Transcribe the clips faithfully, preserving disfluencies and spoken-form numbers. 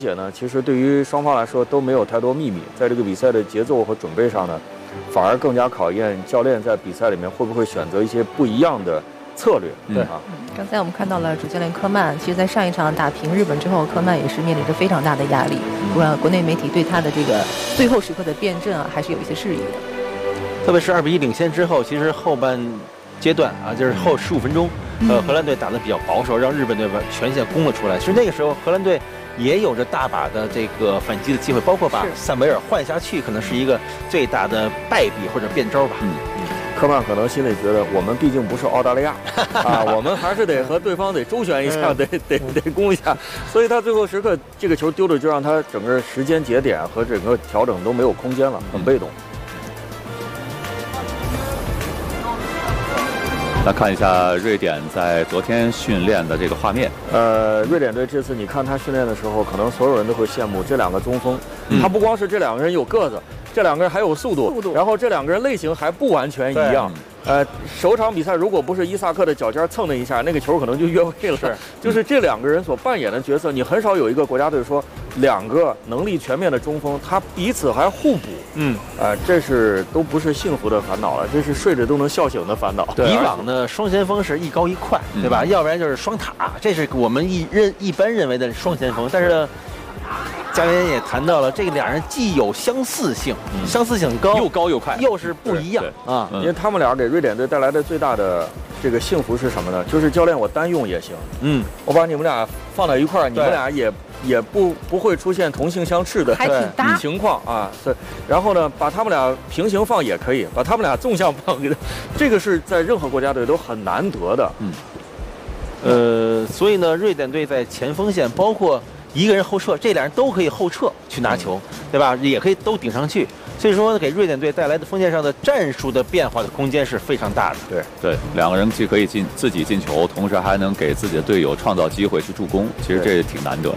且呢，其实对于双方来说都没有太多秘密，在这个比赛的节奏和准备上呢，反而更加考验教练在比赛里面会不会选择一些不一样的策略。 对啊， 刚才我们看到了主教练科曼，其实在上一场打平日本之后，科曼也是面临着非常大的压力。呃，国内媒体对他的这个最后时刻的辩证啊，还是有一些质疑的。 特别是二比一领先之后，其实后半阶段啊，就是后十五分钟，呃，荷兰队打得比较保守，让日本队把全线攻了出来。其实那个时候，荷兰队也有着大把的这个反击的机会，包括把萨维尔换下去，可能是一个最大的败笔或者变招吧。嗯嗯，科曼可能心里觉得，我们毕竟不是澳大利亚啊，我们还是得和对方得周旋一下，得得得攻一下。所以他最后时刻这个球丢了，就让他整个时间节点和整个调整都没有空间了，很被动。 来看一下瑞典在昨天训练的这个画面。 呃，瑞典队这次你看他训练的时候，可能所有人都会羡慕这两个中锋。嗯、他不光是这两个人有个子，这两个人还有速度，速度然后这两个人类型还不完全一样。呃，首场比赛如果不是伊萨克的脚尖蹭了一下，那个球可能就越位了。是，就是这两个人所扮演的角色，你很少有一个国家队说两个能力全面的中锋，他彼此还互补。嗯，呃，这是都不是幸福的烦恼了，这是睡着都能笑醒的烦恼。 以往呢，双前锋是一高一快，对吧？嗯、要不然就是双塔，这是我们一认一般认为的双前锋。但是呢，教练也谈到了，这个两人既有相似性，嗯、相似性高， 又高又快， 又是不一样啊。 因为他们俩给瑞典队带来的最大的这个幸福是什么呢？就是教练我单用也行，嗯，我把你们俩放到一块儿，你们俩也也不不会出现同性相斥的情况啊。对，然后呢，把他们俩平行放也可以，把他们俩纵向放，这个是在任何国家队都很难得的。嗯， 呃，所以呢，瑞典队在前锋线包括一个人后撤，这俩人都可以后撤去拿球，对吧？也可以都顶上去。所以说，给瑞典队带来的锋线上的战术的变化的空间是非常大的。 对对，两个人既可以进自己进球，同时还能给自己的队友创造机会去助攻，其实这也挺难得的。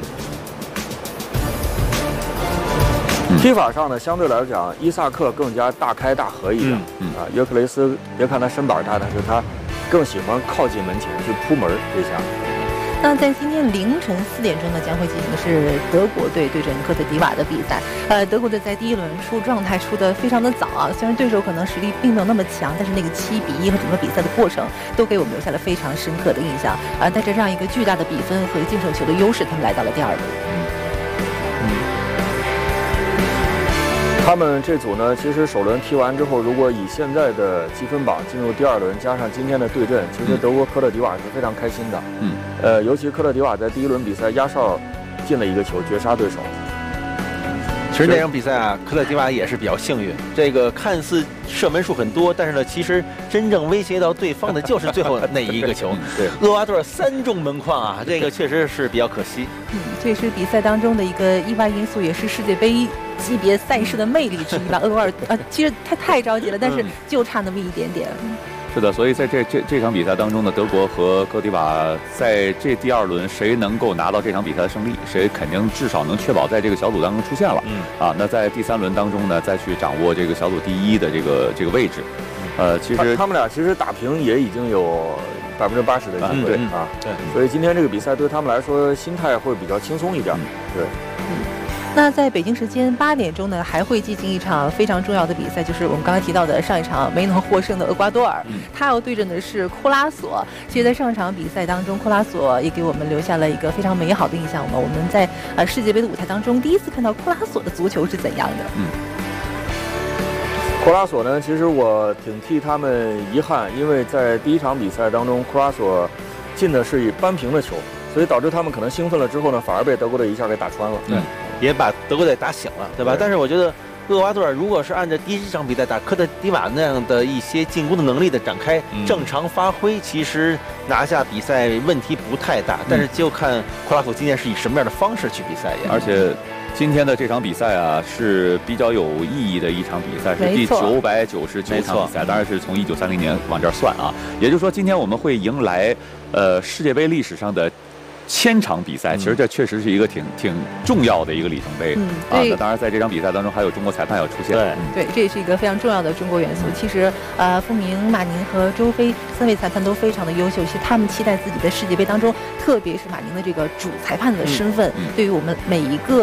踢法上呢，相对来讲，伊萨克更加大开大合一点。嗯啊，约克雷斯别看他身板大，但是他更喜欢靠近门前去扑门这下。 那在今天凌晨四点钟呢，将会进行的是德国队对阵科特迪瓦的比赛。呃，德国队在第一轮出状态出得非常的早啊，虽然对手可能实力并没有那么强，但是那个七比一和整个比赛的过程都给我们留下了非常深刻的印象。啊，带着这样一个巨大的比分和净胜球的优势，他们来到了第二轮。嗯， 他们这组呢，其实首轮踢完之后，如果以现在的积分榜进入第二轮，加上今天的对阵，其实德国科特迪瓦是非常开心的。嗯，呃，尤其科特迪瓦在第一轮比赛压哨进了一个球，绝杀对手。 其实那场比赛啊，科特迪瓦也是比较幸运。这个看似射门数很多，但是呢，其实真正威胁到对方的就是最后那一个球。对，厄瓜多尔三中门框啊，这个确实是比较可惜。 嗯，这也是比赛当中的一个意外因素，也是世界杯级别赛事的魅力之一吧。厄瓜多尔啊，其实他太着急了，但是就差那么一点点。嗯是的，所以在这这这场比赛当中呢，德国和科特迪瓦在这第二轮谁能够拿到这场比赛的胜利，谁肯定至少能确保在这个小组当中出现了。嗯啊，那在第三轮当中呢，再去掌握这个小组第一的这个这个位置。呃，其实他们俩其实打平也已经有百分之八十的机会啊。对，所以今天这个比赛对他们来说心态会比较轻松一点。对。 嗯。那在北京时间八点钟呢，还会进行一场非常重要的比赛，就是我们刚才提到的上一场没能获胜的厄瓜多尔，嗯、他要对阵的是库拉索。其实，在上一场比赛当中，库拉索也给我们留下了一个非常美好的印象嘛。我们在呃世界杯的舞台当中，第一次看到库拉索的足球是怎样的。嗯， 库拉索呢，其实我挺替他们遗憾，因为在第一场比赛当中，库拉索进的是以扳平的球，所以导致他们可能兴奋了之后呢，反而被德国队一下给打穿了。对。 也把德国队打醒了，对吧？对，但是我觉得厄瓜多尔如果是按照第一场比赛打科特迪瓦那样的一些进攻的能力的展开，嗯、正常发挥，其实拿下比赛问题不太大。嗯、但是就看库拉索今天是以什么样的方式去比赛也。 而且今天的这场比赛啊是比较有意义的一场比赛，是第九百九十九场比赛，当然是从一九三零年往这儿算啊。也就是说，今天我们会迎来呃世界杯历史上的千场比赛，其实这确实是一个挺挺重要的一个里程碑。嗯，啊，那当然在这场比赛当中还有中国裁判要出现。 对， 对，这也是一个非常重要的中国元素。其实，呃，傅明、马宁和周飞三位裁判都非常的优秀，其实他们期待自己的世界杯当中，特别是马宁的这个主裁判的身份，对于我们每一个